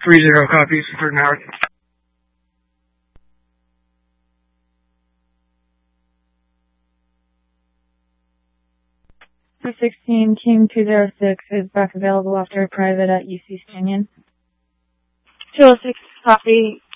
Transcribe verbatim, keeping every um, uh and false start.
Three zero copies for Howard. three sixteen, King two zero six is back available after a private at U C Stanion. two oh six, copy.